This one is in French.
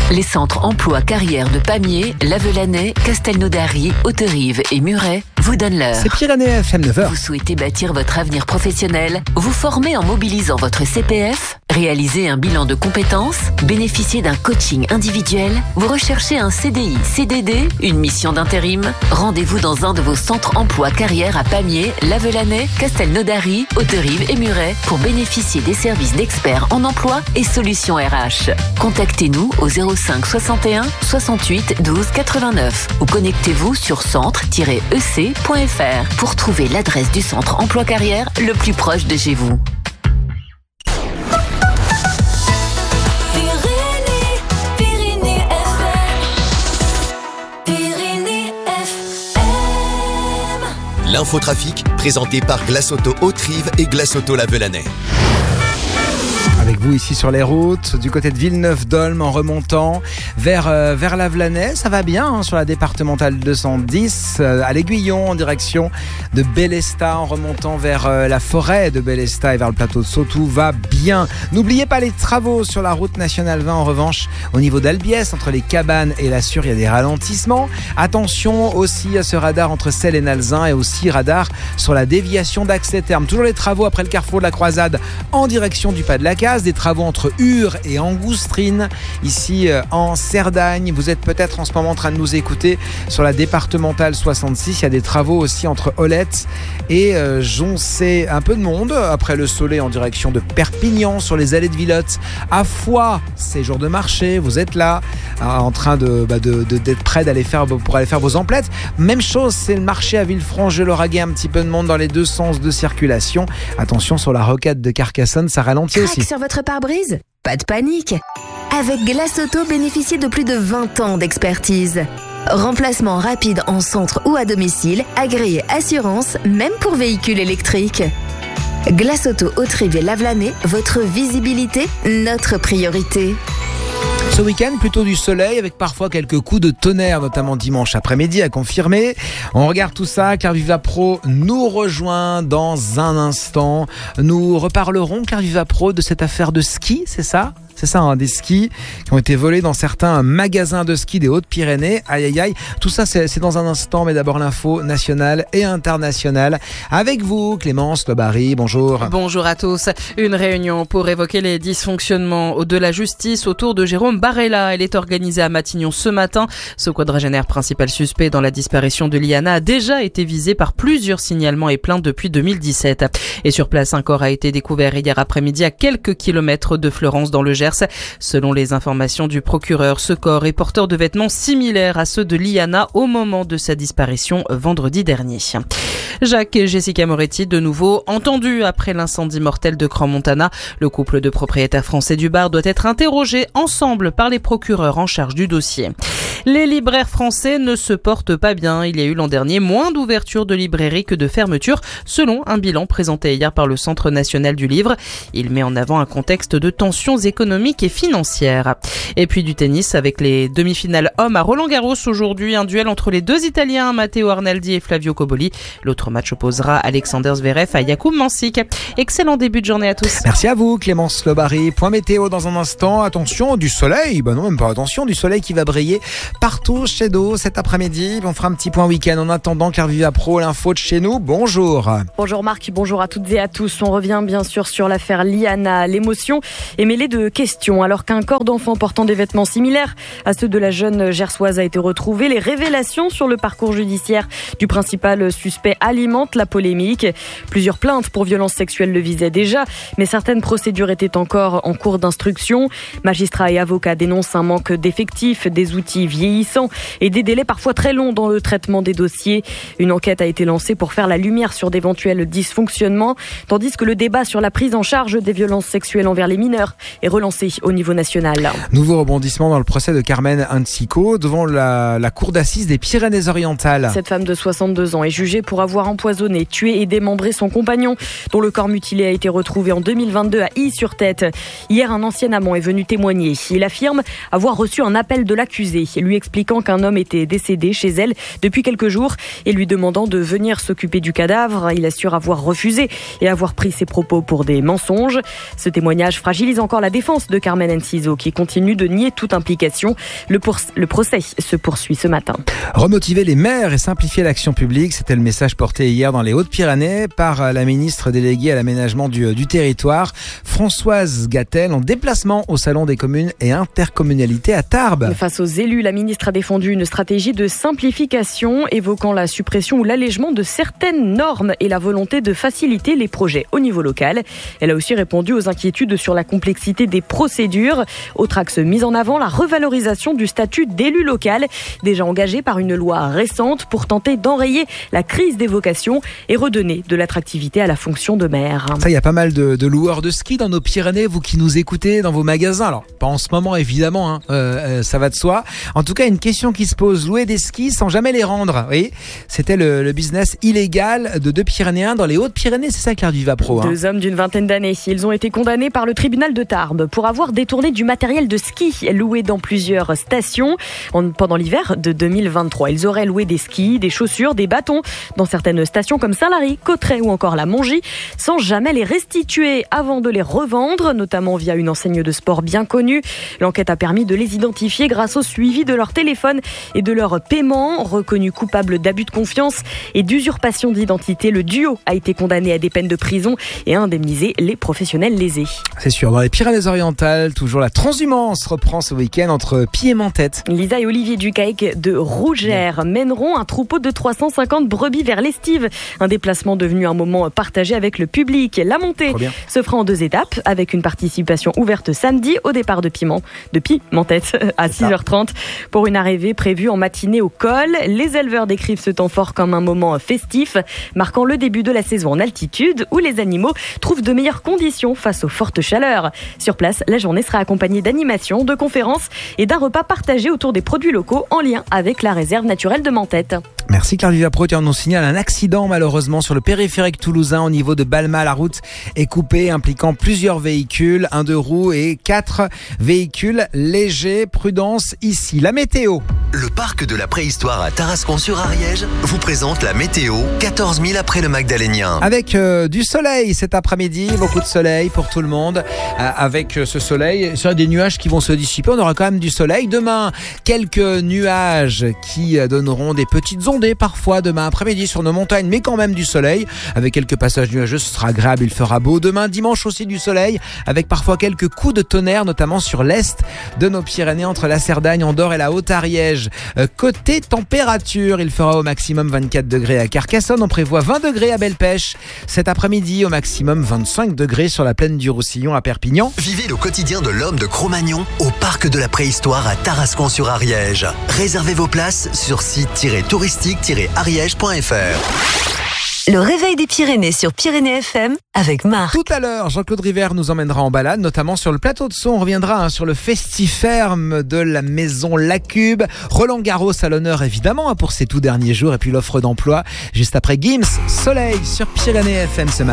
Les centres emploi carrière de Pamiers, Lavelanet, Castelnaudary, Hauterive et Muret vous donnent l'heure. C'est Pyrénées FM 9h. Vous souhaitez bâtir votre avenir professionnel, vous former en mobilisant votre CPF, réaliser un bilan de compétences, bénéficier d'un coaching individuel, vous recherchez un CDI, CDD, une mission d'intérim. Rendez-vous dans un de vos centres emploi carrière à Pamiers, Lavelanet, Castelnaudary, Hauterive et Muret pour bénéficier des services d'experts en emploi et solutions RH. Contactez-nous au 05 61 68 12 89 ou connectez-vous sur centre-ec.fr pour trouver l'adresse du centre emploi carrière le plus proche de chez vous. L'infotrafic, présenté par Glace Auto Hauterive et Glace Auto Lavelanet. Avec vous ici sur les routes, du côté de Villeneuve-d'Olme en remontant vers Lavelanet, ça va bien sur la départementale 210, à l'Aiguillon en direction de Bélestat, en remontant vers la forêt de Bélestat et vers le plateau de Sceaux, tout va bien. N'oubliez pas les travaux sur la route nationale 20 en revanche, au niveau d'Albiès, entre les Cabanes et la Sûre, il y a des ralentissements. Attention aussi à ce radar entre Celles et Nalzin et aussi radar sur la déviation d'Ax-les-Thermes. Toujours les travaux après le carrefour de la Croisade en direction du Pas de la Case. Des travaux entre Ur et Angoustrine, ici en Cerdagne. Vous êtes peut-être en ce moment en train de nous écouter sur la départementale 66. Il y a des travaux aussi entre Olette et Joncé. Un peu de monde après le Soleil en direction de Perpignan sur les allées de Villotte. À Foix, c'est jour de marché. Vous êtes là en train d'être prêt pour aller faire vos emplettes. Même chose, c'est le marché à Villefranche-de-Lauragais. Un petit peu de monde dans les deux sens de circulation. Attention sur la rocade de Carcassonne, ça ralentit aussi. Sur votre pare-brise ? Pas de panique. Avec Glace Auto, bénéficiez de plus de 20 ans d'expertise. Remplacement rapide en centre ou à domicile, agréé assurance, même pour véhicules électriques. Glace Auto Hauterive et Lavelanet, votre visibilité, notre priorité. Ce week-end, plutôt du soleil avec parfois quelques coups de tonnerre, notamment dimanche après-midi à confirmer. On regarde tout ça. Claire Vivapro nous rejoint dans un instant. Nous reparlerons, Claire Vivapro, de cette affaire de ski, c'est ça ? C'est ça, des skis qui ont été volés dans certains magasins de ski des Hautes-Pyrénées. Aïe, aïe, aïe. Tout ça, c'est dans un instant, mais d'abord l'info nationale et internationale. Avec vous, Clémence Lobary, bonjour. Bonjour à tous. Une réunion pour évoquer les dysfonctionnements de la justice autour de Jérôme Barella. Elle est organisée à Matignon ce matin. Ce quadragénaire principal suspect dans la disparition de Liana a déjà été visé par plusieurs signalements et plaintes depuis 2017. Et sur place, un corps a été découvert hier après-midi à quelques kilomètres de Fleurance dans le Gers. Selon les informations du procureur, ce corps est porteur de vêtements similaires à ceux de Liana au moment de sa disparition vendredi dernier. Jacques et Jessica Moretti, de nouveau entendus après l'incendie mortel de Crans-Montana. Le couple de propriétaires français du bar doit être interrogé ensemble par les procureurs en charge du dossier. Les libraires français ne se portent pas bien. Il y a eu l'an dernier moins d'ouvertures de librairies que de fermetures, selon un bilan présenté hier par le Centre national du livre. Il met en avant un contexte de tensions économiques et financières. Et puis du tennis avec les demi-finales hommes à Roland-Garros aujourd'hui. Un duel entre les deux Italiens, Matteo Arnaldi et Flavio Cobolli. L'autre match opposera Alexander Zverev à Jakub Mansik. Excellent début de journée à tous. Merci à vous, Clémence Lobary. Point météo dans un instant. Attention, du soleil. Non, même pas attention, du soleil qui va briller partout chez nous cet après-midi. On fera un petit point week-end. En attendant, Claire Vivapro, l'info de chez nous. Bonjour. Bonjour Marc, bonjour à toutes et à tous. On revient bien sûr sur l'affaire Liana. L'émotion est mêlée de questions. Alors qu'un corps d'enfant portant des vêtements similaires à ceux de la jeune gersoise a été retrouvé, les révélations sur le parcours judiciaire du principal suspect alimentent la polémique. Plusieurs plaintes pour violences sexuelles le visaient déjà, mais certaines procédures étaient encore en cours d'instruction. Magistrats et avocats dénoncent un manque d'effectifs, des outils vieillissants et des délais parfois très longs dans le traitement des dossiers. Une enquête a été lancée pour faire la lumière sur d'éventuels dysfonctionnements, tandis que le débat sur la prise en charge des violences sexuelles envers les mineurs est relancé au niveau national. Nouveau rebondissement dans le procès de Carmen Hansiko devant la cour d'assises des Pyrénées-Orientales. Cette femme de 62 ans est jugée pour avoir empoisonné, tué et démembré son compagnon, dont le corps mutilé a été retrouvé en 2022 à Ille-sur-Tête. Hier, un ancien amant est venu témoigner. Il affirme avoir reçu un appel de l'accusé, lui lui expliquant qu'un homme était décédé chez elle depuis quelques jours et lui demandant de venir s'occuper du cadavre. Il assure avoir refusé et avoir pris ses propos pour des mensonges. Ce témoignage fragilise encore la défense de Carmen Enciso qui continue de nier toute implication. Le procès se poursuit ce matin. Remotiver les maires et simplifier l'action publique, c'était le message porté hier dans les Hautes-Pyrénées par la ministre déléguée à l'aménagement du territoire, Françoise Gatel, en déplacement au Salon des communes et intercommunalités à Tarbes. Face aux élus, la ministre a défendu une stratégie de simplification, évoquant la suppression ou l'allègement de certaines normes et la volonté de faciliter les projets au niveau local. Elle a aussi répondu aux inquiétudes sur la complexité des procédures. Autre axe mis en avant, la revalorisation du statut d'élu local, déjà engagé par une loi récente pour tenter d'enrayer la crise des vocations et redonner de l'attractivité à la fonction de maire. Ça, il y a pas mal de loueurs de ski dans nos Pyrénées, vous qui nous écoutez dans vos magasins. Alors, pas en ce moment évidemment, ça va de soi. En tout cas, une question qui se pose, louer des skis sans jamais les rendre. Oui, c'était le business illégal de deux Pyrénéens dans les Hautes-Pyrénées, c'est ça Claire Duvapro. Deux hommes d'une vingtaine d'années, ils ont été condamnés par le tribunal de Tarbes pour avoir détourné du matériel de ski loué dans plusieurs stations pendant l'hiver de 2023. Ils auraient loué des skis, des chaussures, des bâtons dans certaines stations comme Saint-Lary, Cauterets ou encore la Mongie, sans jamais les restituer avant de les revendre, notamment via une enseigne de sport bien connue. L'enquête a permis de les identifier grâce au suivi de leur téléphone et de leur paiement. Reconnu coupable d'abus de confiance et d'usurpation d'identité, le duo a été condamné à des peines de prison et a indemnisé les professionnels lésés. C'est sûr, dans les Pyrénées-Orientales, toujours la transhumance reprend ce week-end entre Piémontet. Lisa et Olivier Ducaïque de Rougères mèneront un troupeau de 350 brebis vers l'Estive. Un déplacement devenu un moment partagé avec le public. La montée se fera en 2 étapes avec une participation ouverte samedi au départ de Piémontet à 6h30 pour une arrivée prévue en matinée au col. Les éleveurs décrivent ce temps fort comme un moment festif, marquant le début de la saison en altitude où les animaux trouvent de meilleures conditions face aux fortes chaleurs. Sur place, la journée sera accompagnée d'animations, de conférences et d'un repas partagé autour des produits locaux en lien avec la réserve naturelle de Mentet. Merci Claire Duvapro. On nous signale un accident malheureusement sur le périphérique toulousain au niveau de Balma. La route est coupée impliquant plusieurs véhicules, 1 2 roues et 4 véhicules légers. Prudence ici. La météo. Le parc de la préhistoire à Tarascon-sur-Ariège vous présente la météo 14 000 après le Magdalénien. Avec du soleil cet après-midi, beaucoup de soleil pour tout le monde. Avec ce soleil, il y a des nuages qui vont se dissiper. On aura quand même du soleil. Demain, quelques nuages qui donneront des petites ondées parfois demain après-midi sur nos montagnes, mais quand même du soleil. Avec quelques passages nuageux, ce sera agréable, il fera beau. Demain, dimanche aussi du soleil, avec parfois quelques coups de tonnerre, notamment sur l'est de nos Pyrénées, entre la Cerdagne, Andorre et la Haute-Ariège. Côté température, il fera au maximum 24 degrés à Carcassonne. On prévoit 20 degrés à Belle-Pêche. Cet après-midi, au maximum 25 degrés sur la plaine du Roussillon à Perpignan. Vivez le quotidien de l'homme de Cro-Magnon au parc de la préhistoire à Tarascon-sur-Ariège. Réservez vos places sur site-touristique-ariège.fr. Le réveil des Pyrénées sur Pyrénées FM avec Marc. Tout à l'heure, Jean-Claude River nous emmènera en balade, notamment sur le plateau de Sceaux. On reviendra sur le Festiferme de la maison Lacube. Roland Garros à l'honneur évidemment pour ces tout derniers jours et puis l'offre d'emploi juste après Gims. Soleil sur Pyrénées FM ce matin.